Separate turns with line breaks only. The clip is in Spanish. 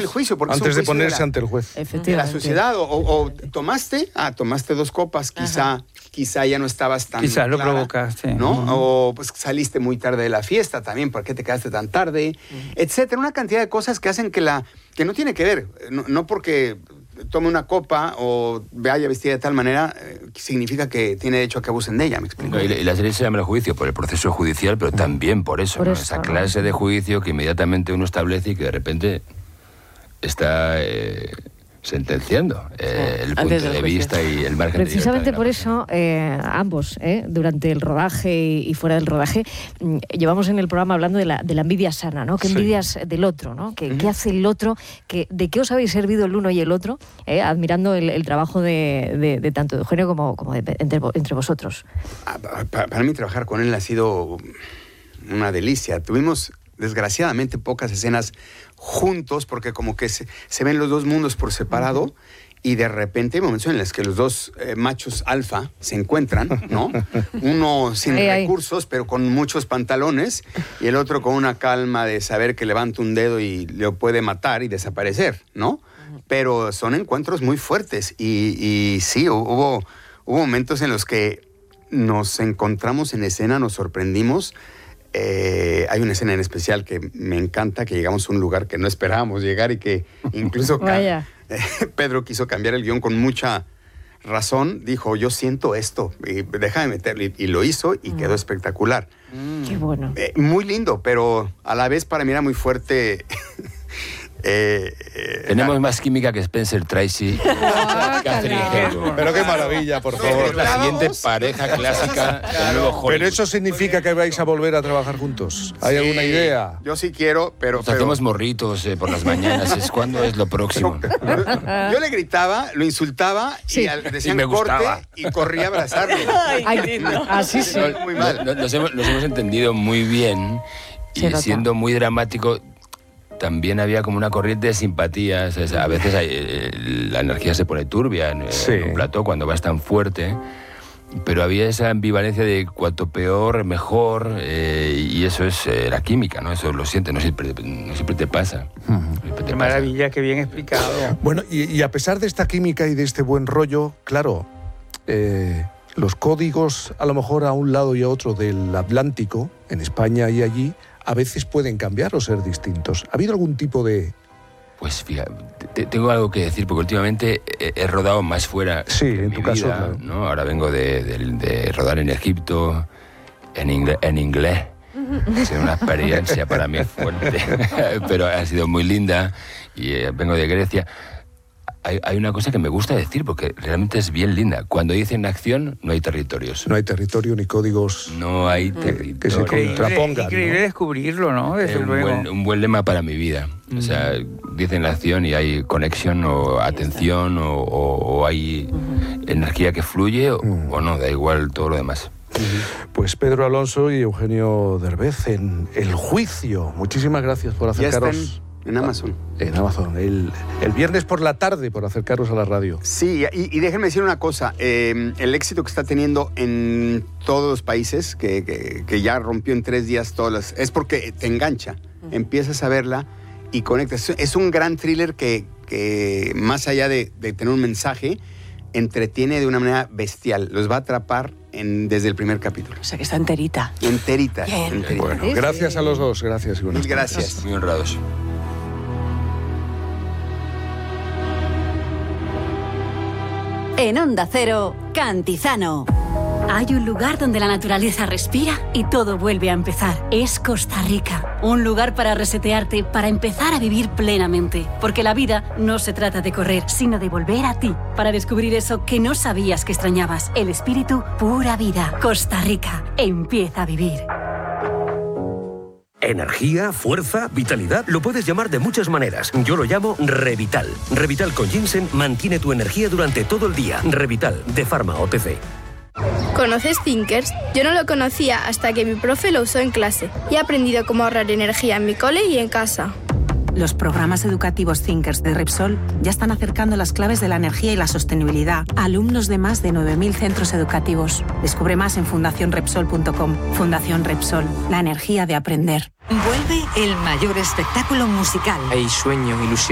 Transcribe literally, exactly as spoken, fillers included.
el juicio. Porque
antes
es un
de ponerse
de la,
ante el juez.
De la sociedad. O, o tomaste, ah, tomaste dos copas, quizá, quizá ya no estabas tan
Quizá lo
clara,
provocaste.
¿no?
Uh-huh.
O pues saliste muy tarde de la fiesta también, ¿por qué te quedaste tan tarde? Uh-huh. Etcétera. Una cantidad de cosas que hacen que la... que no tiene que ver. No, no porque tome una copa o vaya vestida de tal manera, eh, significa que tiene derecho a que abusen de ella, ¿me explico?
No, y, y la serie se llama El Juicio por el proceso judicial, pero también por eso,
por
¿no?
eso,
Esa
¿no?
clase de juicio que inmediatamente uno establece y que de repente está eh, sentenciando eh, el punto de vista y el margen de
Precisamente
libertad.
por eso, eh, ambos, eh, durante el rodaje y, y fuera del rodaje, mm, llevamos en el programa hablando de la, de la envidia sana, ¿no? Que
Sí.
envidias del otro, ¿no? Que,
Uh-huh.
¿Qué hace el otro? Que, ¿De qué os habéis servido el uno y el otro? Eh, admirando el, el trabajo de, de, de tanto de Eugenio como, como de, entre, entre vosotros.
Ah, para, para mí trabajar con él ha sido una delicia. Tuvimos, desgraciadamente, pocas escenas juntos porque como que se, se ven los dos mundos por separado. Uh-huh. Y de repente hay momentos en los que los dos eh, machos alfa se encuentran, ¿no? Uno sin
ay,
recursos, ay. pero con muchos pantalones, y el otro con una calma de saber que levanta un dedo y lo puede matar y desaparecer, ¿no? Pero son encuentros muy fuertes y, y sí, hubo, hubo momentos en los que nos encontramos en escena, nos sorprendimos. Eh, hay una escena en especial que me encanta, que llegamos a un lugar que no esperábamos llegar y que incluso
Vaya.
Pedro quiso cambiar el guión con mucha razón. Dijo, yo siento esto, y déjame meterlo. Y, y lo hizo y mm. quedó espectacular.
Mm. Qué bueno.
Eh, muy lindo, pero a la vez para mí era muy fuerte... Eh, eh,
Tenemos la... más química que Spencer Tracy.
Oh,
Catherine Hepburn.
Pero qué maravilla, por favor.
Es la siguiente pareja clásica del nuevo Hollywood.
Pero eso significa que vais a volver a trabajar juntos. ¿Hay
sí,
alguna idea?
Yo sí quiero, pero...
Nos
pero...
hacemos morritos eh, por las mañanas. ¿Es cuándo es lo próximo?
Yo le gritaba, lo insultaba
sí.
y al, decían
y me
corte
gustaba.
y corría a abrazarle.
Ay, así sí.
Muy mal.
Nos, nos, hemos, nos hemos entendido muy bien y siendo muy dramático... También había como una corriente de simpatía. O sea, a veces hay, eh, la energía se pone turbia en,
sí.
en un plató cuando vas tan fuerte, pero había esa ambivalencia de cuanto peor, mejor, eh, y eso es eh, la química, ¿no? Eso lo sientes, no siempre, no siempre te pasa.
Uh-huh. Siempre te
qué
pasa. Maravilla, qué bien explicado.
Bueno, y, y a pesar de esta química y de este buen rollo, claro, eh, los códigos a lo mejor a un lado y a otro del Atlántico, en España y allí, a veces pueden cambiar o ser distintos. ¿Ha habido algún tipo de...?
Pues fíjate, tengo algo que decir, porque últimamente he, he rodado más fuera.
Sí, en tu caso,
vida,
claro.
¿no? Ahora vengo de, de, de rodar en Egipto, en, ingle, en inglés. Ha sido una experiencia para mí fuerte, pero ha sido muy linda. Y eh, vengo de Grecia. Hay, hay una cosa que me gusta decir, porque realmente es bien linda. Cuando dicen acción, no hay territorios.
No hay territorio ni códigos.
No hay territorio.
Que se contrapongan.
Increíble,
¿no?
descubrirlo, ¿no? Desde
un,
luego.
buen, un buen lema para mi vida. Mm. O sea, dicen la acción y hay conexión o atención o, o, o hay uh-huh. energía que fluye o, mm. o no, da igual todo lo demás.
Pues Pedro Alonso y Eugenio Derbez en El Juicio. Muchísimas gracias por acercaros.
En Amazon.
En Amazon. El, el viernes por la tarde por acercaros a la radio.
Sí, y, y déjenme decir una cosa. Eh, el éxito que está teniendo en todos los países, que, que, que ya rompió en tres días todas las... Es porque te engancha. Uh-huh. Empiezas a verla y conectas. Es un gran thriller que, que más allá de, de tener un mensaje, entretiene de una manera bestial. Los va a atrapar en, desde el primer capítulo.
O sea, que está enterita.
Enterita. enterita.
Bueno, gracias a los dos. Gracias. Y
Mil gracias.
Muy honrados.
En Onda Cero, Cantizano. Hay un lugar donde la naturaleza respira y todo vuelve a empezar. Es Costa Rica. Un lugar para resetearte, para empezar a vivir plenamente. Porque la vida no se trata de correr, sino de volver a ti. Para descubrir eso que no sabías que extrañabas. El espíritu, pura vida. Costa Rica. Empieza a vivir.
Energía, fuerza, vitalidad, lo puedes llamar de muchas maneras. Yo lo llamo Revital. Revital con ginseng mantiene tu energía durante todo el día. Revital, de Pharma O T C.
¿Conoces Thinkers? Yo no lo conocía hasta que mi profe lo usó en clase. Y he aprendido cómo ahorrar energía en mi cole y en casa.
Los programas educativos Thinkers de Repsol ya están acercando las claves de la energía y la sostenibilidad a alumnos de más de nueve mil centros educativos. Descubre más en fundación repsol punto com. Fundación Repsol, la energía de aprender.
Vuelve el mayor espectáculo musical.
Hay sueño, ilusión.